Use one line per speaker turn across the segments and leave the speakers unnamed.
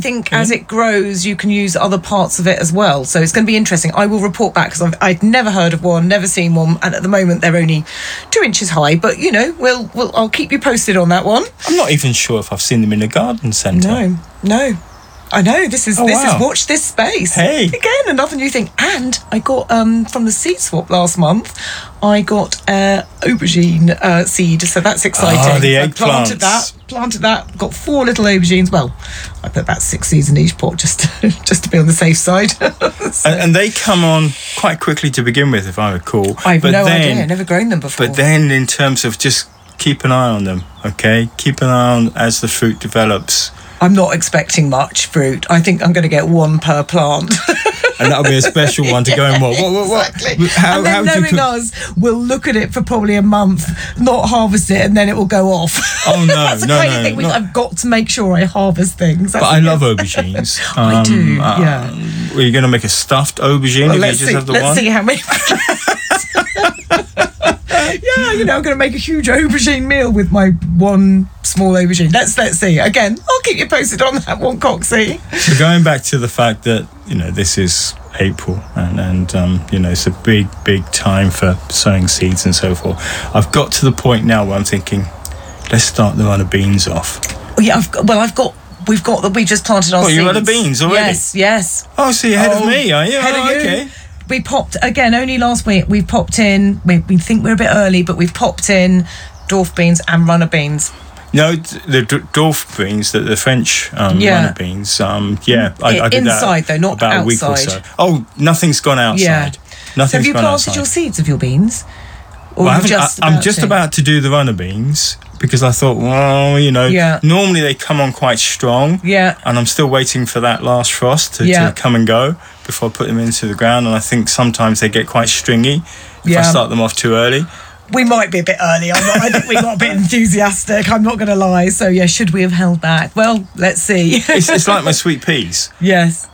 think as it grows, you can use other parts of it as well. So it's going to be interesting. I will report back because I'd never heard of one, never seen one, and at the moment they're only 2 inches high. But I'll keep you posted on that one.
I'm not even sure if I've seen them in a garden centre.
No. I know, this is watch this space.
Hey.
Again, another new thing. And I got, from the seed swap last month, I got aubergine seed, so that's exciting.
Oh, the
eggplants. Planted that, got 4 little aubergines. Well, I put about 6 seeds in each pot just to be on the safe side.
So. And they come on quite quickly to begin with, if I recall.
I have no idea, I've never grown them before.
But then in terms of just keep an eye on them, okay? Keep an eye on as the fruit develops.
I'm not expecting much fruit. I think I'm going to get 1 per plant.
And that'll be a special one to go in what?
Exactly. And then knowing us, we'll look at it for probably a month, not harvest it, and then it will go off.
Oh, no,
That's the crazy thing. I've got to make sure I harvest things.
But I love aubergines.
I do, yeah.
Were you going to make a stuffed aubergine if you just have the one?
Let's see how many... Yeah, I'm going to make a huge aubergine meal with my 1 small aubergine. Let's see. Again, I'll keep you posted on that one, Coxie.
So going back to the fact that, this is April and it's a big time for sowing seeds and so forth. I've got to the point now where I'm thinking, let's start the runner beans off.
Oh, yeah, we've got that we just planted our seeds.
You runner beans already?
Yes.
Oh, so you're ahead of me, are you?
Ahead of you.
Okay.
We popped, again, only last week, we popped in, we think we're a bit early, but we've popped in dwarf beans and runner beans.
No, the dwarf beans, the French runner beans, I did
inside, though, not
about
outside.
A week or so. Oh, nothing's gone outside.
Yeah. So have you planted your seeds of your beans? Or
I'm just about to do the runner beans because I thought, normally they come on quite strong.
Yeah.
And I'm still waiting for that last frost to come and go before I put them into the ground. And I think sometimes they get quite stringy if I start them off too early.
We might be a bit early. I think we got a bit enthusiastic. I'm not going to lie. So, should we have held back? Well, let's see.
It's like my sweet peas.
Yes.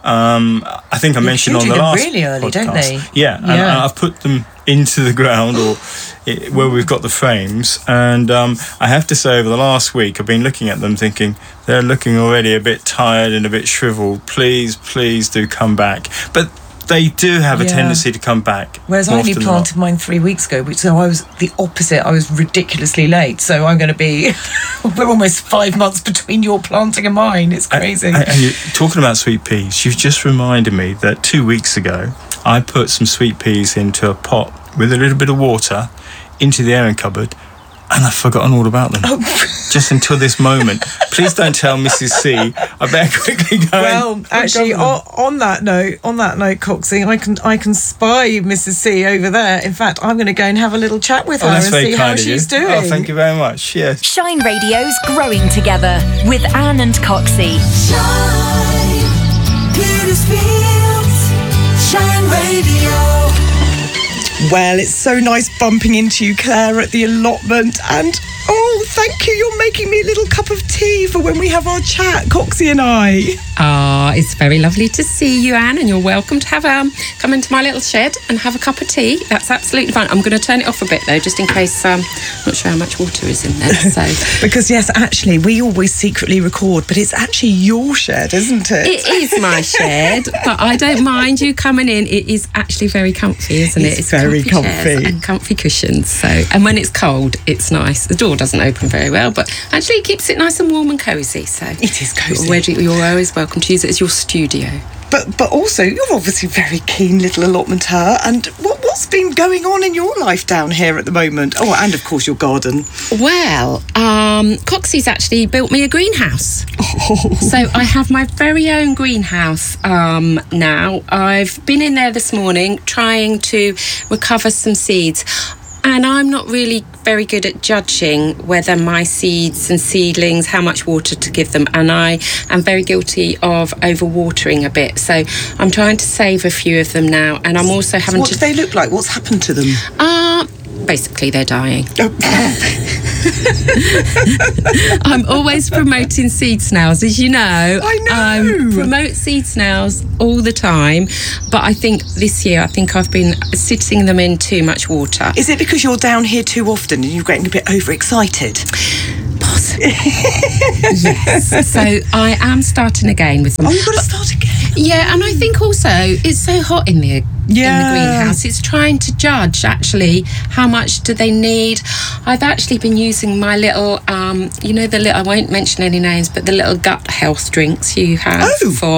I think I mentioned on the last
really early,
podcast.
Don't they?
Yeah. And I've put them into the ground or where we've got the frames. And I have to say, over the last week, I've been looking at them thinking, they're looking already a bit tired and a bit shriveled. Please do come back. But they do have a tendency to come back.
Whereas I only planted mine 3 weeks ago, so I was the opposite. I was ridiculously late. So I'm going to be... we're almost 5 months between your planting and mine. It's crazy.
And you're talking about sweet peas, you've just reminded me that 2 weeks ago, I put some sweet peas into a pot with a little bit of water into the airing cupboard, and I've forgotten all about them. Just until this moment. Please don't tell Mrs. C. I better quickly go.
Well, actually, on that note, Coxie, I can spy Mrs. C over there. In fact, I'm going to go and have a little chat with her and see how she's doing.
Oh, thank you very much. Yes.
Shine Radio's growing together with Anne and Coxie.
Shine, Petersfield's Shine Radio.
Well, it's so nice bumping into you, Claire, at the allotment. And, thank you. You're making me a little cup of tea for when we have our chat, Coxie and I.
It's very lovely to see you, Anne, and you're welcome to have come into my little shed and have a cup of tea. That's absolutely fine. I'm going to turn it off a bit, though, just in case I'm not sure how much water is in there. So
because, yes, actually, we always secretly record, but it's actually your shed, isn't it?
It is my shed, but I don't mind you coming in. It is actually very comfy, isn't it?
It's very comfy.
And comfy cushions. So, and when it's cold, it's nice. The door doesn't open very well, but actually it keeps it nice and warm and cosy. So
it is cosy.
You're always welcome to use it as your studio.
But also, you're obviously a very keen little allotmenter. And what's been going on in your life down here at the moment? Oh, and of course your garden.
Well, Coxie's actually built me a greenhouse. So I have my very own greenhouse now. I've been in there this morning trying to recover some seeds. And I'm not really very good at judging whether my seeds and seedlings, how much water to give them. And I am very guilty of overwatering a bit. So I'm trying to save a few of them now. And I'm also having
What do they look like? What's happened to them?
Basically, they're dying. I'm always promoting seed snails, as you know.
I know.
I promote seed snails all the time, but I think this year, I've been sitting them in too much water.
Is it because you're down here too often and you're getting a bit overexcited?
was. Yes. So I am starting again with them.
Oh, you've got to start again.
Yeah, and I think also it's so hot in the greenhouse. It's trying to judge actually how much do they need. I've actually been using my little, I won't mention any names, but the little gut health drinks you have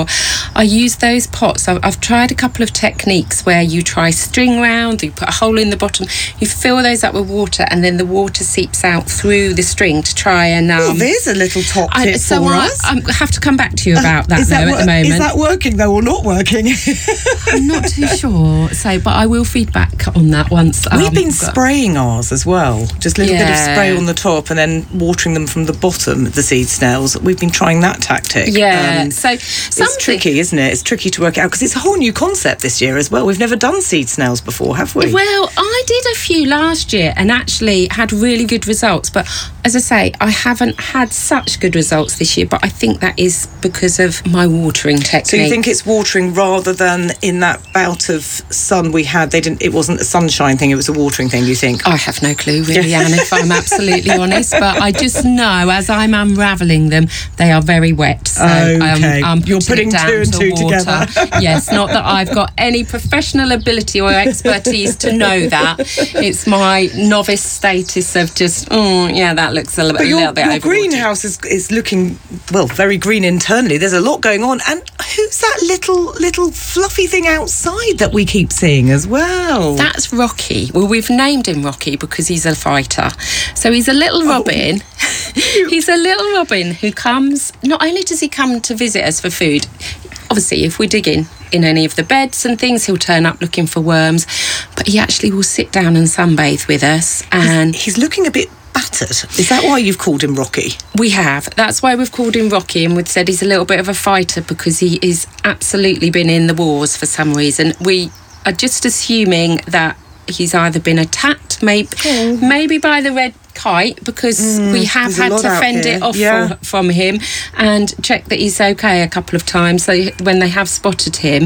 I use those pots. I've tried a couple of techniques where you try string round, you put a hole in the bottom, you fill those up with water, and then the water seeps out through the string to try and.
There's a little top tip for us.
I have to come back to you about that though at the moment.
Is that working though or not working?
I'm not too sure. But I will feedback on that once.
We've been spraying ours as well. Just a little bit of spray on the top and then watering them from the bottom, the seed snails. We've been trying that tactic.
Yeah.
It's tricky, isn't it? It's tricky to work out because it's a whole new concept this year as well. We've never done seed snails before, have we?
Well, I did a few last year and actually had really good results. But as I say, I haven't had such good results this year. But I think that is because of my watering technique.
So you think it's watering rather than in that bout of sun we had? It wasn't a sunshine thing, it was a watering thing, you think?
I have no clue really, Anne, if I'm absolutely honest, but I just know as I'm unravelling them they are very wet, so I'm
You're putting
down
two and two
water.
together.
Yes, not that I've got any professional ability or expertise to know that. It's my novice status of just that looks a little bit
Your
overwatered.
greenhouse is looking very green internally. There's a lot going on. And who's that little fluffy thing outside that we keep seeing as well?
That's Rocky. Well, we've named him Rocky because he's a fighter. So he's a little robin. He's a little robin who comes, not only does he come to visit us for food, obviously if we dig in any of the beds and things, he'll turn up looking for worms, but he actually will sit down and sunbathe with us. And
he's looking a bit battered. Is that why you've called him Rocky?
We have. That's why we've called him Rocky, and we've said he's a little bit of a fighter because he is absolutely been in the wars for some reason. We are just assuming that he's either been attacked, maybe by the red kite, because we have had to fend it off from him and check that he's okay a couple of times. So when they have spotted him,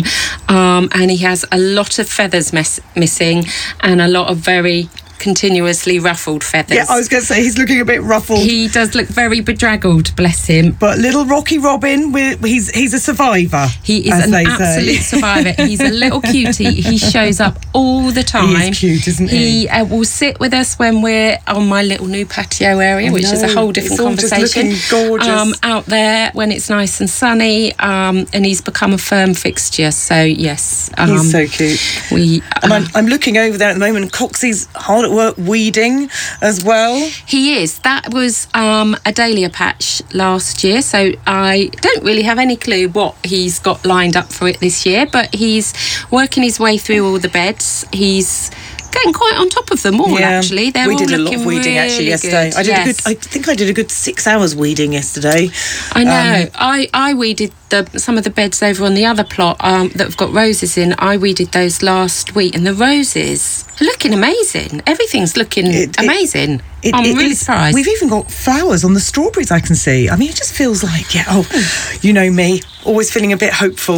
and he has a lot of feathers missing and a lot of very continuously ruffled feathers.
Yeah, I was going to say he's looking a bit ruffled.
He does look very bedraggled, bless him.
But little Rocky Robin, he's a survivor.
He is an absolute survivor. He's a little cutie. He shows up all the time.
He is cute, isn't he?
He will sit with us when we're on my little new patio area, which is a whole different conversation.
Just looking gorgeous.
Out there when it's nice and sunny, and he's become a firm fixture. So yes,
he's so cute. I'm looking over there at the moment. Coxie's hard at work weeding as well.
He is. That was a dahlia patch last year, so I don't really have any clue what he's got lined up for it this year, but he's working his way through all the beds. He's getting quite on top of them all, actually. They're
we
all
did a lot of weeding actually yesterday. I think I did a good 6 hours weeding yesterday.
I know. I weeded some of the beds over on the other plot that have got roses in. I weeded those last week, and the roses are looking amazing. Everything's looking amazing. I'm really surprised.
We've even got flowers on the strawberries, I can see. I mean, it just feels like, you know me, always feeling a bit hopeful.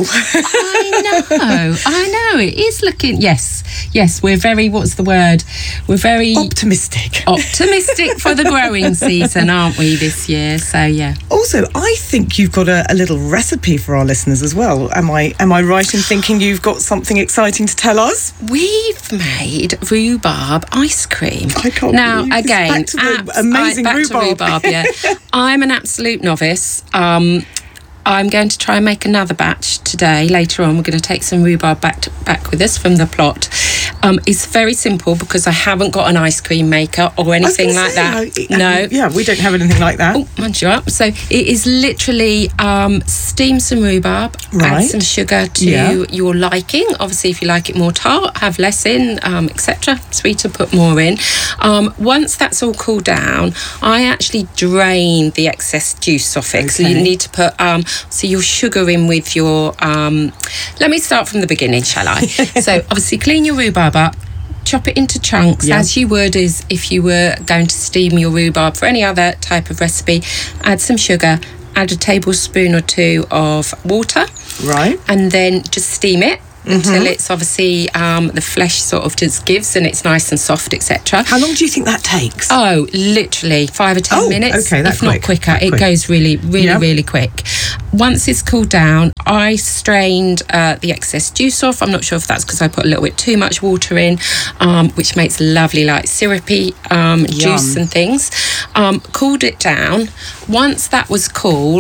I know. It is looking, yes, we're very, what's the word? We're very...
Optimistic.
Optimistic for the growing season, aren't we, this year? So, yeah.
Also, I think you've got a little recipe for our listeners as well. Am I right in thinking you've got something exciting to tell us?
We've made rhubarb ice cream.
I can't believe this.
Again,
back to the amazing rhubarb.
Yeah. I'm an absolute novice. I'm going to try and make another batch today. Later on, we're going to take some rhubarb back with us from the plot. It's very simple because I haven't got an ice cream maker or anything like that. No.
Yeah, we don't have anything like that.
Oh, mind you up. So it is literally steam some rhubarb, add some sugar to your liking. Obviously, if you like it more tart, have less in, etc. Sweeter, put more in. Once that's all cooled down, I actually drain the excess juice off it. Okay. So you need to put your sugar in with your... let me start from the beginning, shall I? So obviously clean your rhubarb up, chop it into chunks as you would as if you were going to steam your rhubarb for any other type of recipe. Add some sugar, add a tablespoon or two of water.
Right.
And then just steam it. until it's obviously the flesh sort of just gives and it's nice and soft, etc.
How long do you think that takes?
Oh, literally 5 or 10 minutes.
Okay, that's
if not
quick.
quicker. It goes really, really quick. Once it's cooled down, I strained the excess juice off. I'm not sure if that's because I put a little bit too much water in, which makes lovely, like syrupy juice and things. Cooled it down. Once that was cool,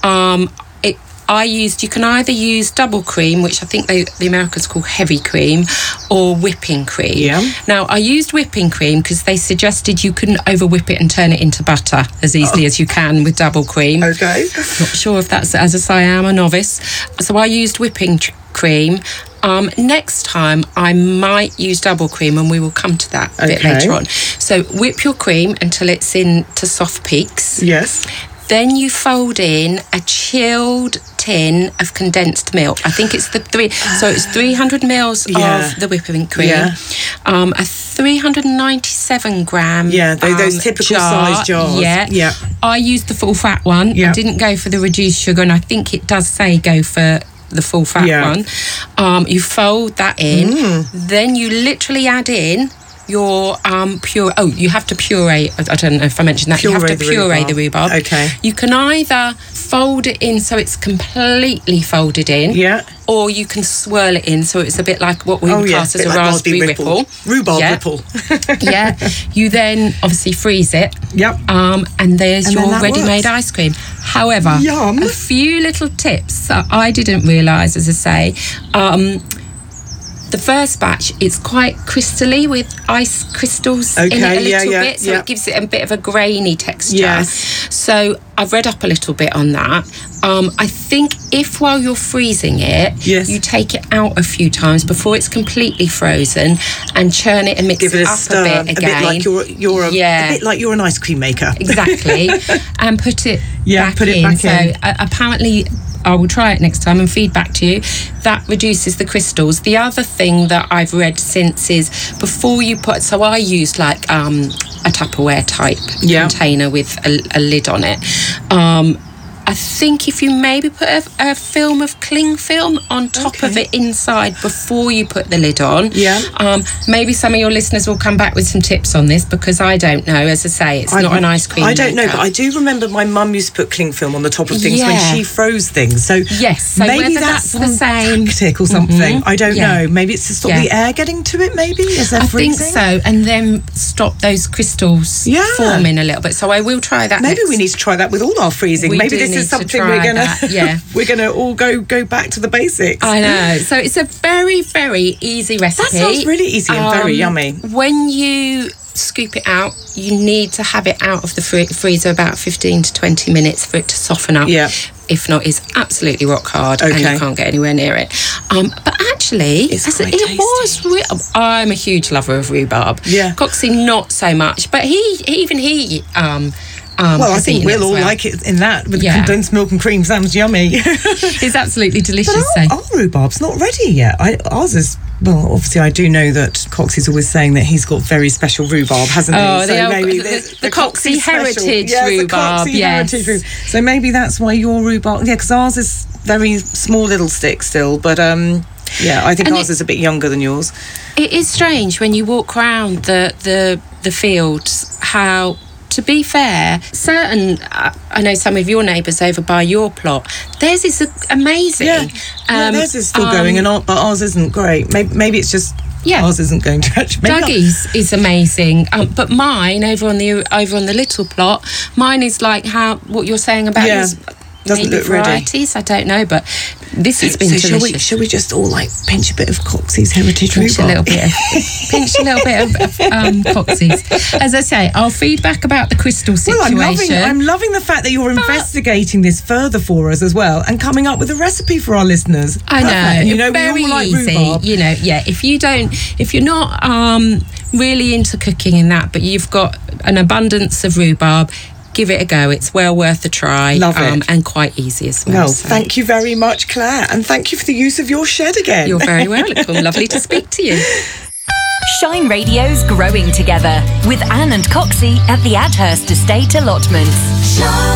you can either use double cream, which I think the Americans call heavy cream, or whipping cream.
Yeah.
Now, I used whipping cream because they suggested you couldn't over whip it and turn it into butter as easily as you can with double cream.
Okay.
Not sure if that's, as I say, I am a novice. So I used whipping cream. Next time I might use double cream, and we will come to that a bit later on. So whip your cream until it's into soft peaks.
Yes.
Then you fold in a chilled tin of condensed milk. I think it's it's 300 mils of the whipping cream.
Yeah.
A 397 gram
those typical size jars.
Yeah. I used the full fat one. I didn't go for the reduced sugar, and I think it does say go for the full fat one. You fold that in. Then you literally add in your you have to puree. I don't know if I mentioned that. You have to puree the rhubarb.
Okay.
You can either fold it in so it's completely folded in, or you can swirl it in so it's a bit like what we would class as a raspberry ripple.
Rhubarb ripple.
You then obviously freeze it. And there's your ready-made ice cream. However, a few little tips that I didn't realise, as I say. The first batch, it's quite crystally with ice crystals in it a little bit, so it gives it a bit of a grainy texture.
Yes.
So I've read up a little bit on that. I think if while you're freezing it, you take it out a few times before it's completely frozen and churn it and mix it up a bit again.
A bit like you're an ice cream maker.
Exactly. And put it back
in.
So apparently, I will try it next time and feed back to you. That reduces the crystals. The other thing that I've read since is before you put... So I used like a Tupperware type container with a lid on it. I think if you maybe put a film of cling film on top of it inside before you put the lid on. Maybe some of your listeners will come back with some tips on this, because I don't know. As I say, it's not an ice cream
I don't know,
maker.
but I do remember my mum used to put cling film on the top of things when she froze things. So
so
maybe
whether that's the same
tactic or something. I don't know. Maybe it's to stop the air getting to it. Maybe is there freezing?
I think so, and then stop those crystals forming a little bit. So I will try that.
Maybe we need to try that with all our freezing. Maybe this is something we're gonna we're gonna all go back to the basics.
I know. So it's a very, very easy recipe.
That sounds really easy and very yummy.
When you scoop it out, you need to have it out of the freezer about 15 to 20 minutes for it to soften up. If not, it's absolutely rock hard and you can't get anywhere near it. But actually, I'm a huge lover of rhubarb. Coxie, not so much, but he
well, I think we'll all like it in that with condensed milk and cream. Sounds yummy.
It's absolutely delicious.
But our rhubarb's not ready yet. Ours is. Well, obviously, I do know that Coxie's always saying that he's got very special rhubbarb, hasn't he?
Oh, the Coxie Heritage rhubarb,
Heritage. So maybe that's why your rhubarb... Yeah, because ours is very small little stick still, but I think ours is a bit younger than yours.
It is strange when you walk around the fields how... To be fair, I know some of your neighbours over by your plot, theirs is amazing.
Theirs is still going, but ours isn't great. Maybe it's just ours isn't going to actually.
Dougie's is amazing, but mine over on the little plot, mine is like what you're saying about yours.
Doesn't look
varieties, ready. I don't know, but this has been delicious.
Shall we just all pinch a bit of Coxie's Heritage rhubarb?
Pinch a little bit of Coxie's. As I say, I'll feed back about the crystal situation.
Well, I'm loving the fact that you're investigating this further for us as well and coming up with a recipe for our listeners.
I know.
Very we all like
easy.
Rhubarb.
If you're not really into cooking in that, but you've got an abundance of rhubarb, give it a go. It's well worth a try.
Love it.
And quite easy as well.
Well, thank you very much, Claire, and thank you for the use of your shed again.
You're very welcome. Lovely to speak to you.
Shine Radio's Growing Together with Anne and Coxie at the Adhurst Estate Allotments.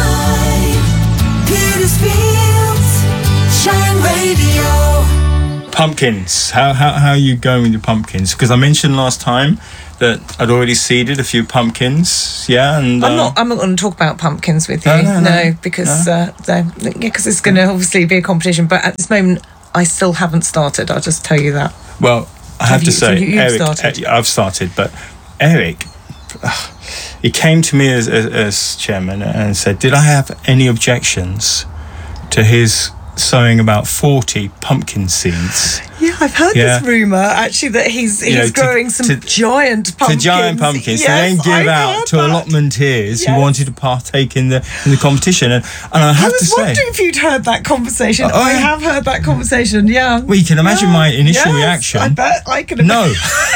Shine, Petersfield's Shine Radio.
Pumpkins. How are you going with your pumpkins? Because I mentioned last time that I'd already seeded a few pumpkins. Yeah, and
I'm not going to talk about pumpkins with you.
No,
because because it's going to obviously be a competition. But at this moment, I still haven't started. I'll just tell you that.
Well, I have to say,
you've
Eric,
started?
I've started, but Eric, he came to me as chairman and said, did I have any objections to his sowing about 40 pumpkin seeds?
Yeah, I've heard this rumour actually that he's growing some giant pumpkins.
To giant pumpkins,
yes,
to then give out to allotmenteers who wanted to partake in the competition. And I have to say,
I was wondering if you'd heard that conversation.
Oh,
I have heard that conversation. Yeah.
Well, you can imagine my initial reaction.
I bet I can.
No.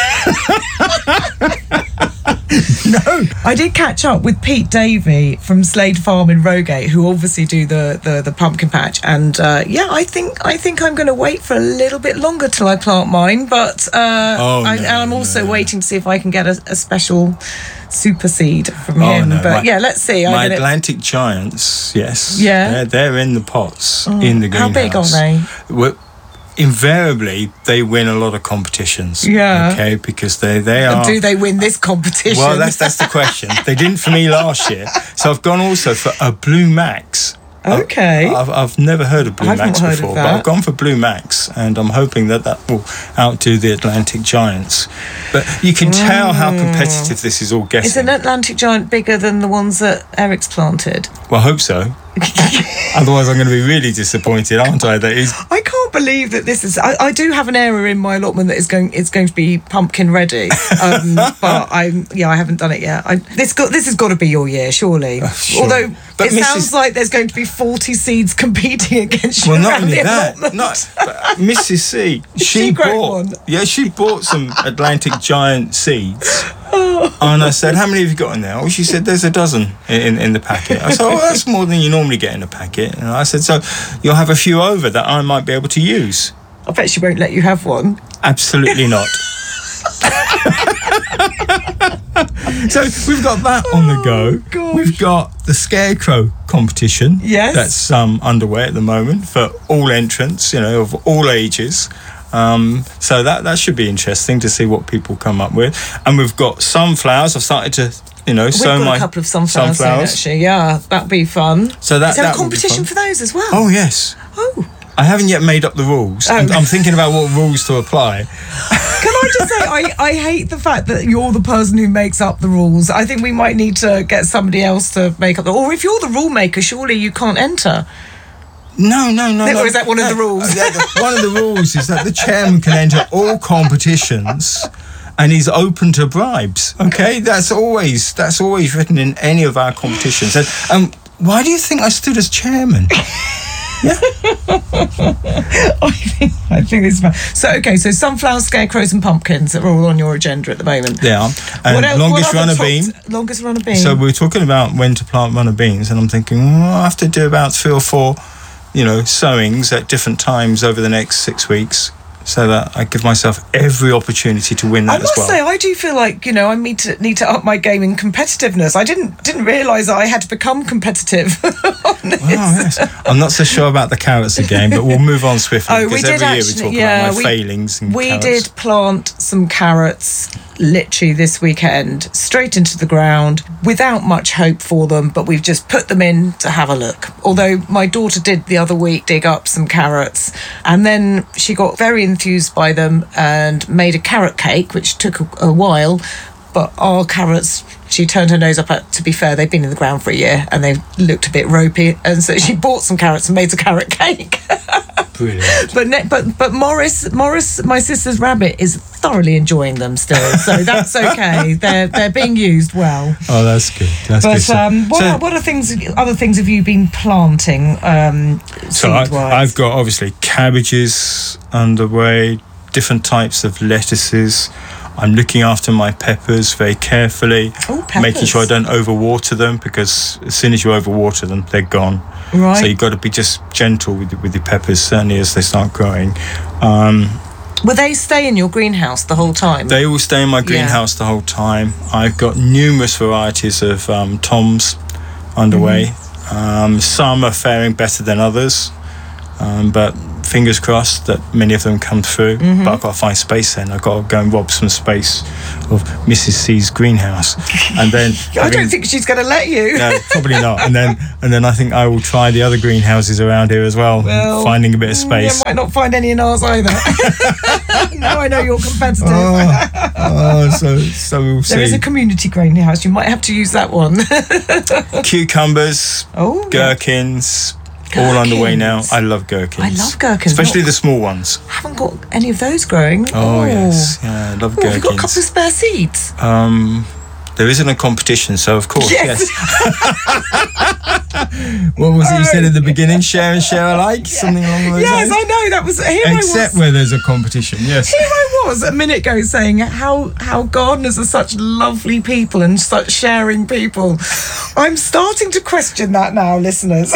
No.
I did catch up with Pete Davey from Slade Farm in Rogate, who obviously do the pumpkin patch, and I think I'm going to wait for a little bit longer till I plant mine, but I'm also waiting to see if I can get a special super seed from him.
No.
But let's see.
My Atlantic Giants, yes,
yeah,
they're in the pots in the greenhouse.
How big are they?
Invariably, they win a lot of competitions.
Yeah.
Okay, because they are.
Do they win this competition?
Well, that's the question. They didn't for me last year, so I've gone also for a Blue Max.
Okay.
I've never heard of Blue Max before, but I've gone for Blue Max, and I'm hoping that will outdo the Atlantic Giants. But you can tell how competitive this is all getting.
Is an Atlantic Giant bigger than the ones that Eric's planted?
Well, I hope so. Otherwise, I'm going to be really disappointed, aren't I?
I can't believe that this is. I do have an area in my allotment that is going to be pumpkin ready, but I haven't done it yet. This has got to be your year, surely.
Sure.
Although but sounds like there's going to be 40 seeds competing against you.
Well, not only that, Mrs. C. She bought.
One.
Yeah, she bought some Atlantic Giant seeds. And I said, how many have you got in there? Well, she said, there's a dozen in the packet. I said, that's more than you normally get in a packet. And I said, so you'll have a few over that I might be able to use.
I bet she won't let you have one.
Absolutely not. So we've got that on the go.
Gosh.
We've got the Scarecrow competition.
Yes.
That's underway at the moment for all entrants, of all ages. So that should be interesting to see what people come up with. And we've got sunflowers. I've started to, sow
a couple of sunflowers. Actually, yeah, that'd be fun.
So
is there a competition for those as well?
Oh yes.
Oh.
I haven't yet made up the rules.
Oh.
I'm thinking about what rules to apply.
Can I just say, I hate the fact that you're the person who makes up the rules. I think we might need to get somebody else to make up or if you're the rule maker, surely you can't enter.
No.
Or is that one of the rules?
One of the rules is that the chairman can enter all competitions and he's open to bribes. Okay, that's always written in any of our competitions. And why do you think I stood as chairman? Yeah.
I think it's fun. So sunflowers, scarecrows and pumpkins are all on your agenda at the moment.
They are. And longest runner bean.
Longest runner bean.
So we're talking about when to plant runner beans, and I'm thinking, I have to do about 3 or 4, sowings at different times over the next 6 weeks, so that I give myself every opportunity to win that as well.
I must say, I do feel like, I need to up my game in competitiveness. I didn't realise I had to become competitive on this.
Yes. I'm not so sure about the carrots again, but we'll move on swiftly because every year we talk about my failings and carrots.
We did plant some carrots literally this weekend, straight into the ground, without much hope for them, but we've just put them in to have a look. Although my daughter did the other week dig up some carrots, and then she got very enthused by them and made a carrot cake, which took a while, but our carrots, she turned her nose up at. To be fair, they've been in the ground for a year and they looked a bit ropey, and so she bought some carrots and made a carrot cake.
Brilliant.
But Morris, my sister's rabbit, is thoroughly enjoying them still, so that's okay. They're being used well.
Oh, that's good.
What other things have you been planting?
So I've got obviously cabbages underway, different types of lettuces. I'm looking after my peppers very carefully, making sure I don't overwater them, because as soon as you overwater them, they're gone.
Right.
So you've got to be just gentle with your peppers, certainly as they start growing.
Will they stay in your greenhouse the whole time?
They will stay in my greenhouse the whole time. I've got numerous varieties of toms underway. Some are faring better than others, but fingers crossed that many of them come through. But I've got to find space then. I've got to go and rob some space of Mrs. C's greenhouse. And then
I don't think she's going to let you.
no, probably not. And then I think I will try the other greenhouses around here as well, finding a bit of space.
You might not find any in ours either. Now I know you're competitive.
So we'll see.
There is a community greenhouse. You might have to use that one.
Cucumbers, gherkins, all underway now. I love gherkins.
I love gherkins.
Especially the small ones.
I haven't got any of those growing.
Oh, yes. Yeah, I love gherkins.
Have you got a couple of spare seeds?
There isn't a competition, so of course, yes. What was it you said at the beginning? Share and share alike? Something along those lines?
Yes, I know. That was
Except where there's a competition, yes.
Here I was a minute ago saying how gardeners are such lovely people and such sharing people. I'm starting to question that now, listeners.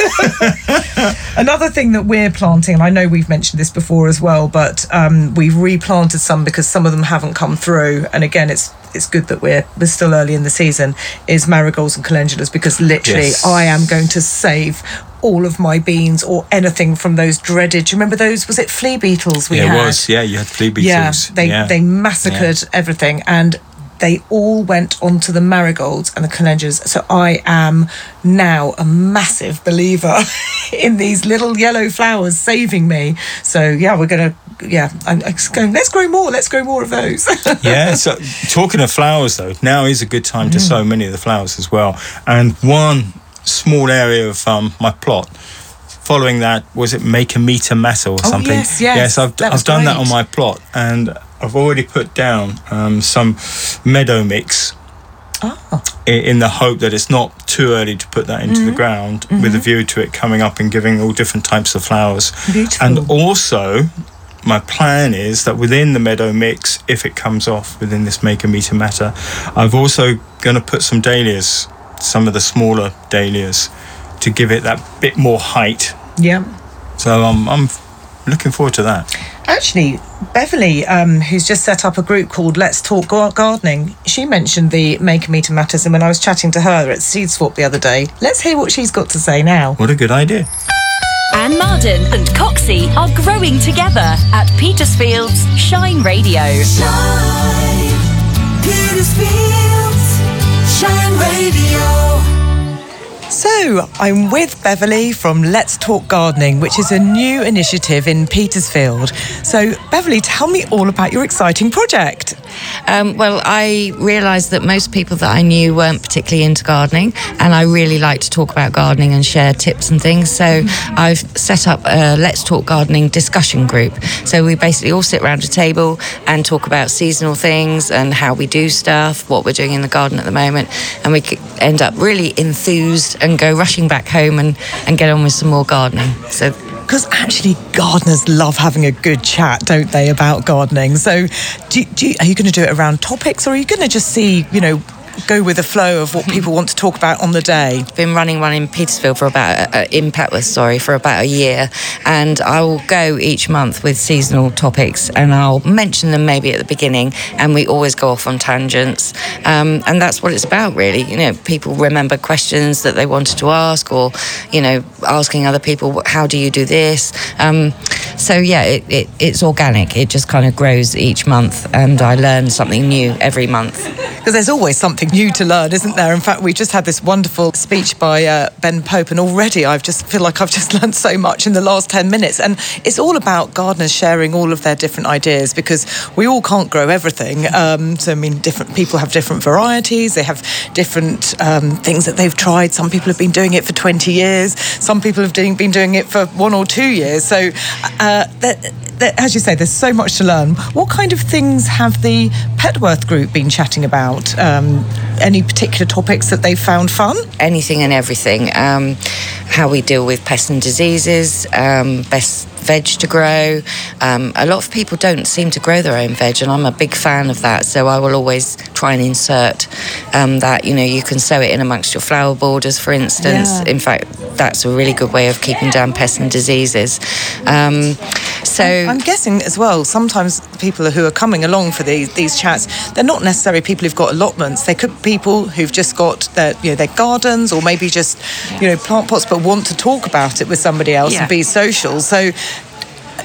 Another thing that we're planting, and I know we've mentioned this before as well, but we've replanted some because some of them haven't come through. And again, it's good that we're still early in the season, is marigolds and calendulas, because literally I am going to save all of my beans or anything from those dreaded, do you remember those, was it flea beetles we had?
Yeah, it was, you had flea beetles.
Yeah, they massacred everything, and they all went onto the marigolds and the calendulas. So I am now a massive believer in these little yellow flowers saving me. So yeah, we're going to, I'm going, let's grow more of those.
Yeah, so talking of flowers though, now is a good time to sow many of the flowers as well. And one small area of my plot, following that, was it Make a Meter Matter or something? Yes, I've done that on my plot, and I've already put down some meadow mix in the hope that it's not too early to put that into the ground, with a view to it coming up and giving all different types of flowers.
Beautiful.
And also, my plan is that within the meadow mix, if it comes off within this Make a Meter Matter, I've also going to put some dahlias, some of the smaller dahlias, to give it that bit more height.
Yeah.
So I'm looking forward to that.
Actually, Beverly, who's just set up a group called Let's Talk Gardening, she mentioned the Make a Meter Matters, and when I was chatting to her at Seed Swap the other day, let's hear what she's got to say now.
What a good idea.
Anne Marden and Coxie are growing together at Petersfield's Shine Radio.
Shine, Petersfield's Shine Radio.
So, I'm with Beverly from Let's Talk Gardening, which is a new initiative in Petersfield. So, Beverly, tell me all about your exciting project.
Well, I realised that most people that I knew weren't particularly into gardening, and I really like to talk about gardening and share tips and things. So I've set up a Let's Talk Gardening discussion group. So we basically all sit around a table and talk about seasonal things and how we do stuff, what we're doing in the garden at the moment, and we end up really enthused and go rushing back home and get on with some more gardening. So.
Because actually, gardeners love having a good chat, don't they, about gardening? So, are you going to do it around topics, or are you going to just see, go with the flow of what people want to talk about on the day?
Been running one in Petersfield for about for about a year, and I will go each month with seasonal topics, and I'll mention them maybe at the beginning, and we always go off on tangents, and that's what it's about, really. People remember questions that they wanted to ask, or asking other people, how do you do this? So yeah, it's organic. It just kind of grows each month, and I learn something new every month.
Because there's always something new to learn, isn't there? In fact, we just had this wonderful speech by Ben Pope, and already I just feel like I've just learned so much in the last 10 minutes. And it's all about gardeners sharing all of their different ideas, because we all can't grow everything. Different people have different varieties. They have different things that they've tried. Some people have been doing it for 20 years. Some people have been doing it for 1 or 2 years. So, as you say, there's so much to learn. What kind of things have the Petworth group been chatting about? Any particular topics that they've found fun?
Anything and everything. How we deal with pests and diseases, best veg to grow. A lot of people don't seem to grow their own veg, and I'm a big fan of that, so I will always try and insert that, you can sow it in amongst your flower borders, for instance. Yeah. In fact, that's a really good way of keeping down pests and diseases. So
I'm guessing as well, sometimes people who are coming along for these chats, they're not necessarily people who've got allotments. They could be people who've just got their gardens, or maybe just plant pots, but want to talk about it with somebody else and be social. So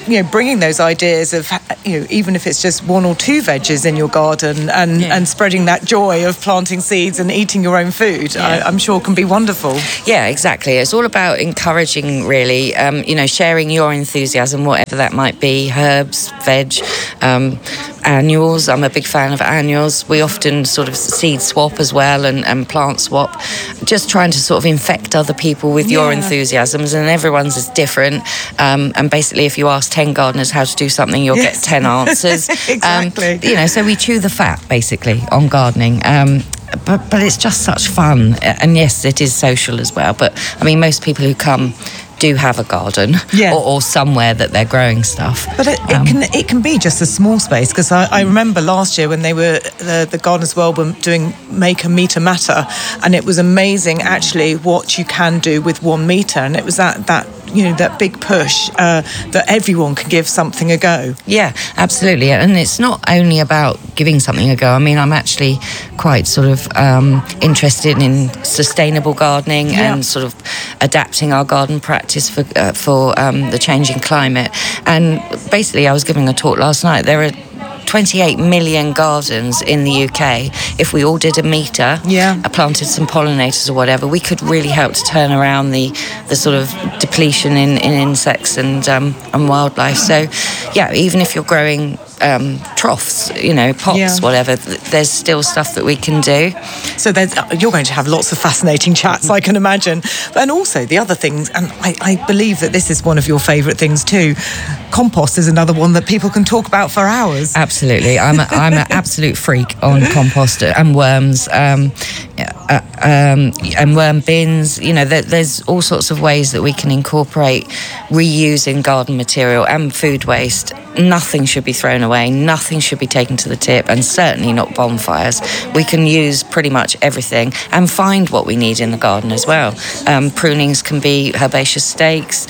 bringing those ideas of, even if it's just 1 or 2 veggies in your garden and spreading that joy of planting seeds and eating your own food, I'm sure can be wonderful.
Yeah, exactly. It's all about encouraging, really, sharing your enthusiasm, whatever that might be, herbs, veg, annuals. I'm a big fan of annuals. We often sort of seed swap as well and plant swap, just trying to sort of infect other people with your enthusiasms, and everyone's is different. And basically, if you ask 10 gardeners how to do something, you'll get 10 answers.
Exactly.
So we chew the fat, basically, on gardening. But it's just such fun. And yes, it is social as well. But, I mean, most people who come do have a garden or somewhere that they're growing stuff.
But it can be just a small space, because I remember last year when they were the Gardeners World were doing Make a Meter Matter, and it was amazing actually what you can do with 1 meter, and it was that big push that everyone can give something a go.
Yeah, absolutely. And it's not only about giving something a go. I mean, I'm actually quite sort of interested in sustainable gardening and sort of adapting our garden practice for the changing climate. And basically, I was giving a talk last night. There are 28 million gardens in the UK. If we all did a meter, planted some pollinators or whatever, we could really help to turn around the sort of depletion in insects and wildlife. So, even if you're growing troughs, pots, whatever, there's still stuff that we can do.
So you're going to have lots of fascinating chats, I can imagine. And also the other things, and I believe that this is one of your favourite things too, compost is another one that people can talk about for hours.
Absolutely. I'm an absolute freak on compost and worms, and worm bins. There's all sorts of ways that we can incorporate reusing garden material and food waste. Nothing should be thrown away, nothing should be taken to the tip, and certainly not bonfires. We can use pretty much everything and find what we need in the garden as well. Prunings can be herbaceous stakes.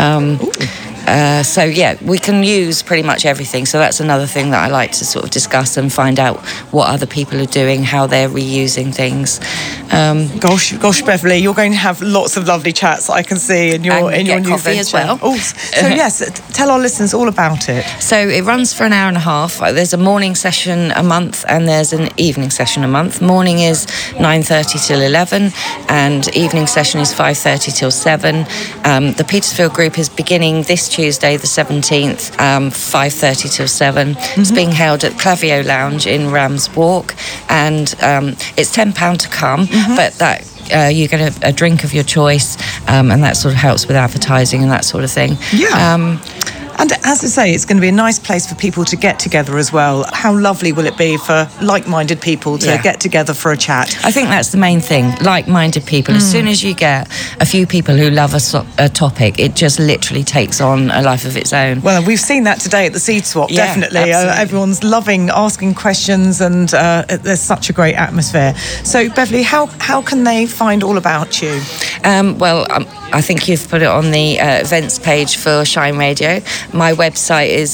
We can use pretty much everything. So that's another thing that I like to sort of discuss and find out what other people are doing, how they're reusing things.
Gosh, Beverly, you're going to have lots of lovely chats, I can see, in your new
coffee
venture
as well.
Oh, so yes, tell our listeners all about it.
So it runs for an hour and a half. There's a morning session a month and there's an evening session a month. Morning is 9:30 till 11 and evening session is 5:30 till 7. The Petersfield group is beginning this Tuesday the 17th, 5:30 till 7. It's being held at Clavio Lounge in Rams Walk, and it's £10 to come, but that you get a drink of your choice, and that sort of helps with advertising and that sort of thing.
And as I say, it's going to be a nice place for people to get together as well. How lovely will it be for like-minded people to get together for a chat?
I think that's the main thing, like-minded people. As soon as you get a few people who love a topic, it just literally takes on a life of its own.
Well, we've seen that today at the Seed Swap, definitely. Everyone's loving asking questions, and there's such a great atmosphere. So, Beverly, how can they find all about you?
I think you've put it on the events page for Shine Radio. My website is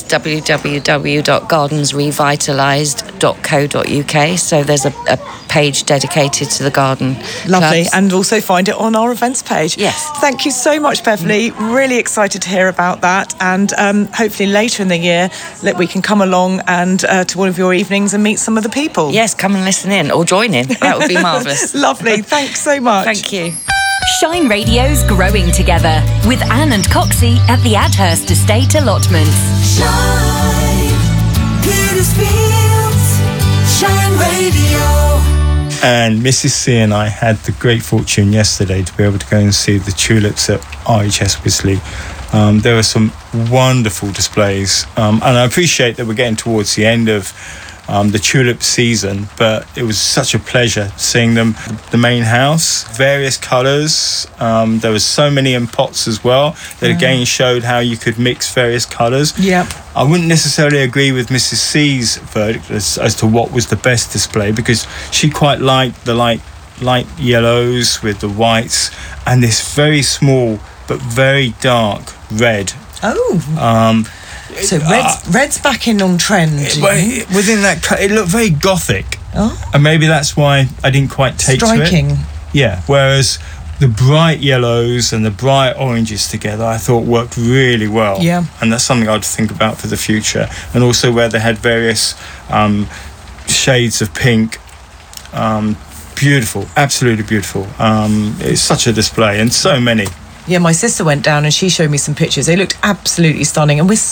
www.gardensrevitalised.co.uk. So there's a page dedicated to the garden.
Lovely.
Clubs.
And also find it on our events page.
Yes.
Thank you so much, Beverly. Really excited to hear about that. And hopefully later in the year, we can come along and to one of your evenings and meet some of the people.
Yes, come and listen in or join in. That would be marvellous.
Lovely. Thanks so much.
Thank you.
Shine Radio's Growing Together with Anne and Coxie at the Adhurst Estate Allotments.
Shine, Petersfield's Shine Radio.
And Mrs. C and I had the great fortune yesterday to be able to go and see the tulips at RHS Wisley. There were some wonderful displays, and I appreciate that we're getting towards the end of the tulip season, but it was such a pleasure seeing them. The main house, various colours. There was so many in pots as well that again showed how you could mix various colours.
Yeah.
I wouldn't necessarily agree with Mrs. C's verdict as to what was the best display, because she quite liked the light yellows with the whites and this very small but very dark red.
So red's back in on trend.
Within that, it looked very gothic.
Oh.
And maybe that's why I didn't quite take
Striking.
to it. Yeah, whereas the bright yellows and the bright oranges together, I thought worked really well.
Yeah.
And that's something I'd think about for the future. And also where they had various shades of pink. Beautiful, absolutely beautiful. It's such a display, and so many.
Yeah, my sister went down and she showed me some pictures. They looked absolutely stunning, and we're